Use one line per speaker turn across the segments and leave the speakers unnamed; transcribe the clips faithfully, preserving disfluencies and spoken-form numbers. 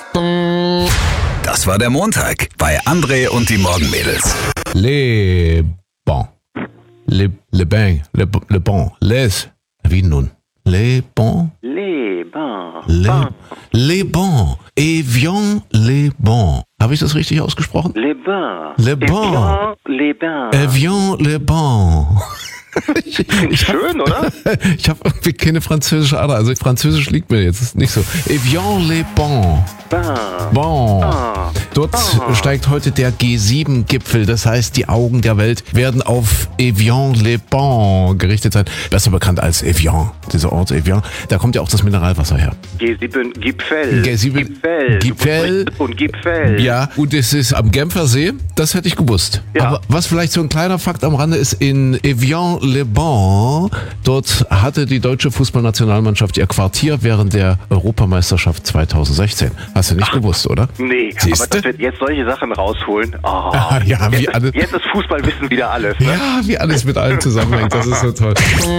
Das war der Montag bei André und die Morgenmädels.
Le bon. Le, le ben. Le, le bon. Les. Wie nun? Le bon.
Les bon.
Le, le bon. Et viens le bon. Habe ich das richtig ausgesprochen?
Les bon.
Le bon.
Les bon.
Et viens le bon. Ich, ich
Schön,
hab,
oder?
Ich habe irgendwie keine französische Ader. Also Französisch liegt mir jetzt nicht so. Et viens le bon.
Bon.
Bon.
Ah.
Dort
Ah.
steigt heute der G sieben Gipfel. Das heißt, die Augen der Welt werden auf Evian-les-Bains gerichtet sein. Besser bekannt als Evian, dieser Ort Evian. Da kommt ja auch das Mineralwasser her.
G sieben Gipfel.
G sieben
Gipfel.
Gipfel.
Und Gipfel.
Ja, und es ist am Genfersee. Das hätte ich gewusst.
Ja.
Aber was vielleicht so ein kleiner Fakt am Rande ist, in Evian-les-Bains, dort hatte die deutsche Fußballnationalmannschaft ihr Quartier während der Europameisterschaft zweitausendsechzehn. Hast du nicht gewusst, oder?
Nee,
Siehste?
aber dass wir jetzt solche Sachen rausholen. Oh.
Ah, ja, wie
jetzt,
alle-
jetzt ist Fußballwissen wieder alles. Ne?
Ja, wie alles mit allem zusammenhängt, das ist so toll.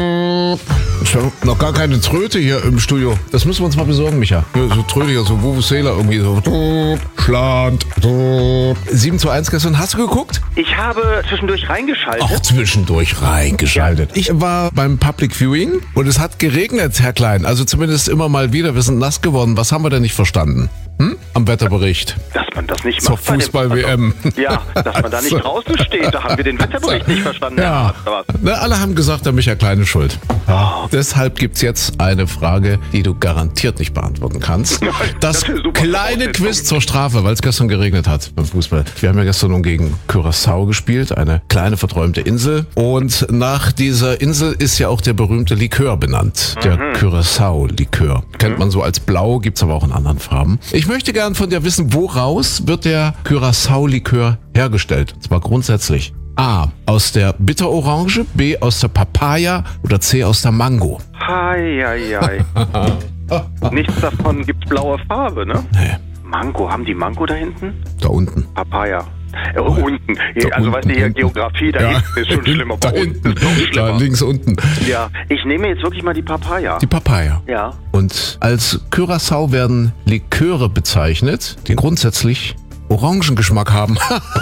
Ich habe noch gar keine Tröte hier im Studio. Das müssen wir uns mal besorgen, Micha. Ja, so Tröte hier, so Vuvuzela irgendwie so. Schland. sieben zu eins gestern. Hast du geguckt?
Ich habe zwischendurch reingeschaltet.
Auch zwischendurch reingeschaltet. Ich war beim Public Viewing und es hat geregnet, Herr Klein. Also zumindest immer mal wieder. Wir sind nass geworden. Was haben wir denn nicht verstanden? Hm? Am Wetterbericht.
Dass man das nicht
Zur
macht. bei dem-
Fußball-W M.
Ja, dass man da nicht draußen steht. Da haben wir den Wetterbericht nicht verstanden.
Ja,
oder was?
na, alle haben gesagt, der Micha Klein ist schuld.
Oh.
Deshalb gibt's jetzt eine Frage, die du garantiert nicht beantworten kannst. Das,
das ist super
kleine
Voraussetzung.
Quiz zur Strafe, weil es gestern geregnet hat beim Fußball. Wir haben ja gestern nun gegen Curaçao gespielt, eine kleine verträumte Insel. Und nach dieser Insel ist ja auch der berühmte Likör benannt. Der Curaçao-Likör. Kennt man so als blau, gibt's aber auch in anderen Farben. Ich möchte gern von dir wissen, woraus wird der Curaçao-Likör hergestellt? Und zwar grundsätzlich. A. Aus der Bitterorange, B. aus der Papaya oder C. aus der Mango.
Hei, hei, hei. Nichts davon gibt blaue Farbe, ne?
Nee,
Mango, haben die Mango da hinten?
da unten.
Papaya. Äh, unten.
Da
also
unten,
weißt du hier,
unten.
Geografie, da
Ja,
hinten ist schon schlimmer.
da
aber unten
hinten,
ist noch
da
schlimmer.
links unten.
Ja, ich nehme jetzt wirklich mal die Papaya.
Die Papaya.
Ja.
Und als Curaçao werden Liköre bezeichnet, die grundsätzlich Orangengeschmack haben.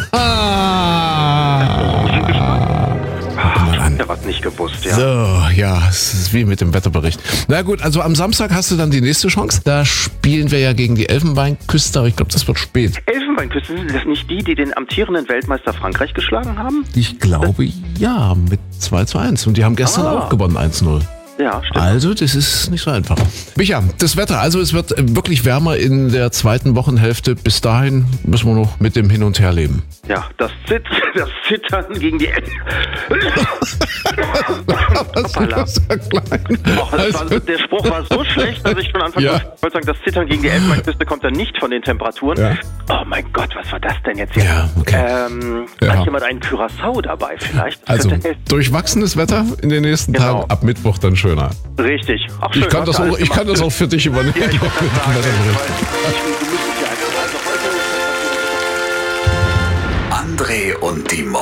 Ach,
mal
ich
an.
hab ja was nicht gewusst, ja.
So, ja, es ist wie mit dem Wetterbericht. Na gut, also am Samstag hast du dann die nächste Chance. Da spielen wir ja gegen die Elfenbeinküste, aber ich glaube, das wird spät.
Elfenbeinküste, sind das nicht die, die den amtierenden Weltmeister Frankreich geschlagen haben?
Ich glaube, ja, mit zwei zu eins. Und die haben gestern
Ah.
auch gewonnen, eins null.
Ja, stimmt.
Also, das ist nicht so einfach. Micha, das Wetter, also es wird wirklich wärmer in der zweiten Wochenhälfte. Bis dahin müssen wir noch mit dem Hin und Her leben.
Ja, das, Zit das Zittern gegen die Elfen. Hoppala. Och, das war, der Spruch war so schlecht, dass ich von Anfang
Ja.
an wollte sagen, das Zittern gegen die Elfenbeinküste kommt dann nicht von den Temperaturen.
Ja.
Oh mein Gott, was war das denn jetzt hier?
Ja, okay.
Ähm,
Ja.
Hat jemand einen Curaçao dabei vielleicht? Das
Also,
könnte helfen.
durchwachsenes Wetter in den nächsten
Genau.
Tagen, ab Mittwoch dann schöner.
Richtig. Ach, schön,
Ich kann,
hast
das
du
auch,
alles
ich kann
gemacht.
das auch für dich übernehmen.
Ja, ich wollte gerade sagen,
Wetterbericht.
weil ich, du müsstest ja einfach, also heute
André und die Morgenmädels.